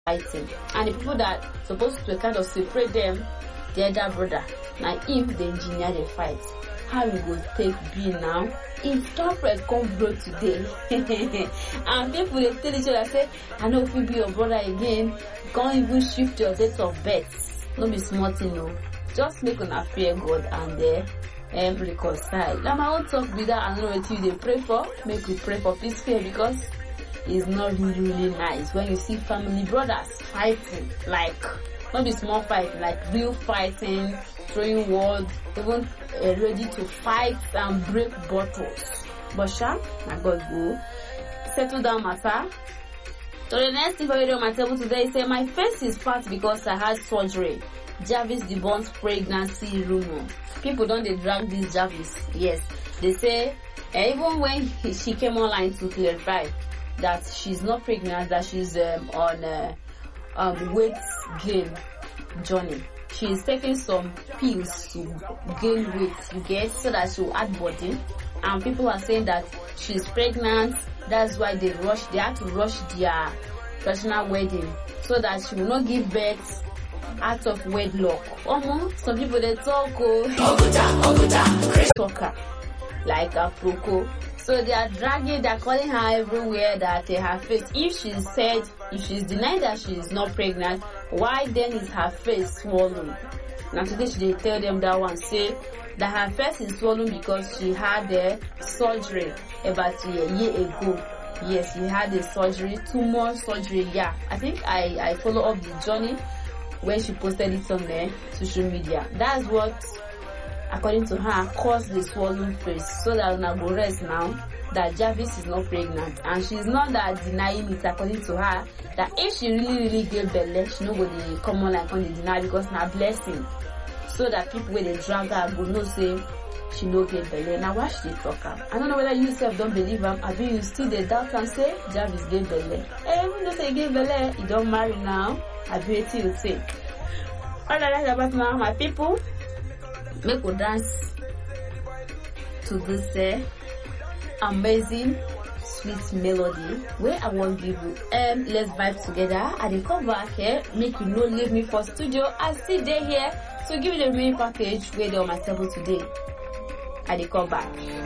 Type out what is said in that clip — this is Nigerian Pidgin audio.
fighting, and the people that supposed to kind of separate them, the elder brother, now if the engineer they fight, how we go take be now? If Topred come bro today, and people they tell each other say, I know if you be your brother again, you can't even shift your date of birth. Don't be smart, just make una fear God and reconcile. Now my own talk with that, I know what you they pray for. Make we pray for peace here, because it's not really nice when you see family brothers fighting, like not be small fight, like real fighting, throwing words, even ready to fight and break bottles. But sha, na God go settle down matter. So the next thing for you on my table today is say my face is fat because I had surgery. Jarvis debunks pregnancy rumor. People don't they drag this Jarvis. Yes, they say even when she came online to clarify that she's not pregnant, that she's on weight gain journey. She's taking some pills to gain weight, you get, so that she'll add body. And people are saying that she's pregnant. That's why they had to rush their traditional wedding so that she will not give birth out of wedlock. Some people they talk talker like a proco. So they are dragging, they're calling her everywhere that her face. If she's denying that she is not pregnant, why then is her face swollen? Now today she tell them that one, say that her face is swollen because she had a surgery about a year ago. Yes, she had a surgery, 2 months surgery. Yeah, I think I follow up the journey when she posted it on the social media. That's what, according to her, caused the swollen face. So that una go rest now that Jarvis is not pregnant, and she's not that denying it, according to her, that if she really gave belly, she nobody come on like on the deny, because na blessing. So that people when they drag her go no say she no get belly. Now why she talk her? I don't know whether you yourself don't believe her, or you still the doubt and say Jarvis gave belly. We don't say gave belly, you don't marry now. I bet you say. All I like about now, my people, make we dance to this amazing sweet melody where I want to give you let's vibe together. I dey come back here, make you no leave me for studio. I still there here to give you the main package where they on my table today. I dey come back.